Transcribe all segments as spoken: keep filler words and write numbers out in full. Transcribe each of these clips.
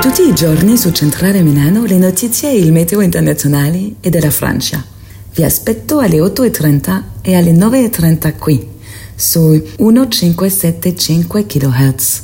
Tutti i giorni su Centrale Milano le notizie e il meteo internazionale e della Francia. Vi aspetto alle otto e trenta e alle nove e trenta qui, su millecinquecentosettantacinque kHz.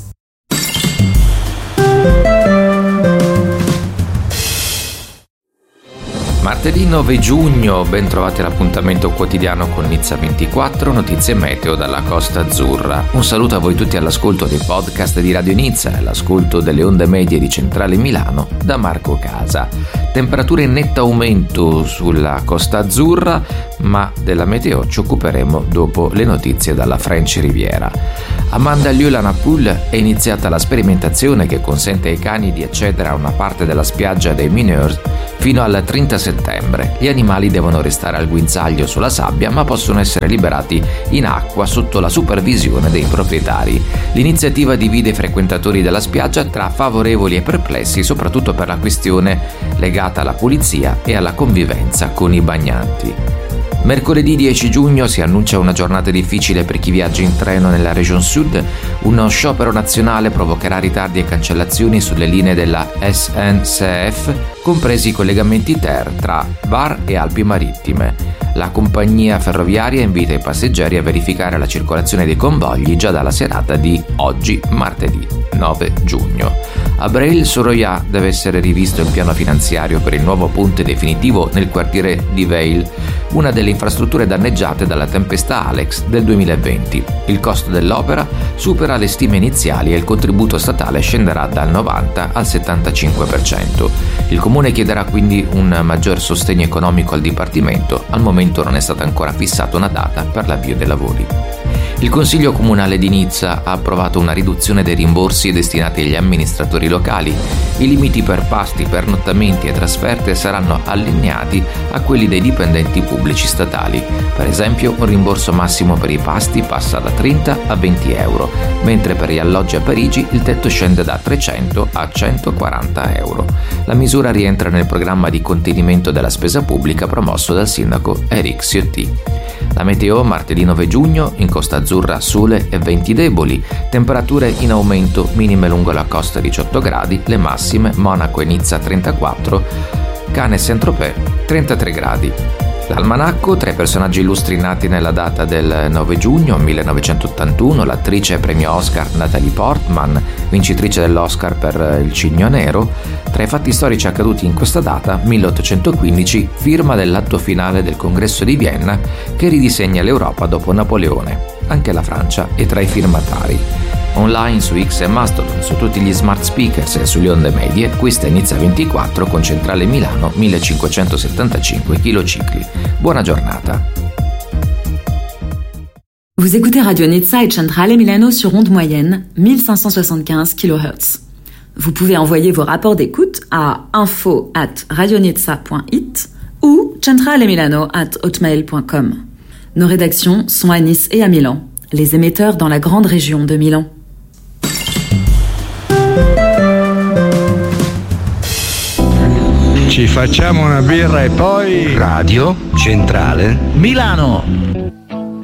Martedì nove giugno, ben trovati all'appuntamento quotidiano con Nizza ventiquattro, notizie meteo dalla Costa Azzurra. Un saluto a voi tutti all'ascolto dei podcast di Radio Nizza e all'ascolto delle onde medie di Centrale Milano da Marco Casa. Temperature in netto aumento sulla Costa Azzurra, ma della meteo ci occuperemo dopo le notizie dalla French Riviera. A Mandelieu-la-Napoule è iniziata la sperimentazione che consente ai cani di accedere a una parte della spiaggia dei Mineurs fino al trenta settembre. Gli animali devono restare al guinzaglio sulla sabbia, ma possono essere liberati in acqua sotto la supervisione dei proprietari. L'iniziativa divide i frequentatori della spiaggia tra favorevoli e perplessi, soprattutto per la questione legata alla pulizia e alla convivenza con i bagnanti. Mercoledì dieci giugno si annuncia una giornata difficile per chi viaggia in treno nella Region Sud. Uno sciopero nazionale provocherà ritardi e cancellazioni sulle linee della S N C F, compresi i collegamenti Ter tra Var e Alpi Marittime. La compagnia ferroviaria invita i passeggeri a verificare la circolazione dei convogli già dalla serata di oggi, martedì nove giugno. A Breil-sur-Roya deve essere rivisto il piano finanziario per il nuovo ponte definitivo nel quartiere di Veil, una delle infrastrutture danneggiate dalla tempesta Alex del duemilaventi. Il costo dell'opera supera le stime iniziali e il contributo statale scenderà dal novanta al settantacinque per cento. Il comune chiederà quindi un maggior sostegno economico al dipartimento. Al momento non è stata ancora fissata una data per l'avvio dei lavori. Il Consiglio Comunale di Nizza ha approvato una riduzione dei rimborsi destinati agli amministratori locali. I limiti per pasti, pernottamenti e trasferte saranno allineati a quelli dei dipendenti pubblici statali. Per esempio, un rimborso massimo per i pasti passa da trenta a venti euro, mentre per gli alloggi a Parigi il tetto scende da trecento a centoquaranta euro. La misura rientra nel programma di contenimento della spesa pubblica promosso dal sindaco Eric Ciotti. La meteo martedì nove giugno, in Costa Azzurra sole e venti deboli, temperature in aumento, minime lungo la costa diciotto gradi, le massime Monaco e Nizza trentaquattro, Cannes e Saint-Tropez trentatré gradi. L'almanacco, tre personaggi illustri nati nella data del nove giugno millenovecentottantuno, l'attrice premio Oscar Natalie Portman, vincitrice dell'Oscar per Il Cigno Nero. Tra i fatti storici accaduti in questa data, milleottocentoquindici, firma dell'atto finale del Congresso di Vienna che ridisegna l'Europa dopo Napoleone. Anche la Francia è tra i firmatari. Online su X e Mastodon, su tutti gli smart speakers e sulle onde medie, questa è Nizza ventiquattro con Centrale Milano millecinquecentosettantacinque kHz. Buona giornata. Vous écoutez Radio Nizza et Centrale Milano sur onde moyenne mille cinq cent soixante-quinze kHz. Vous pouvez envoyer vos rapports d'écoute à info at radionizza point it ou centralemilano at hotmail point com. Nos rédactions sont à Nice et à Milan, les émetteurs dans la grande région de Milan. Ci facciamo una birra e poi... Radio Centrale Milano.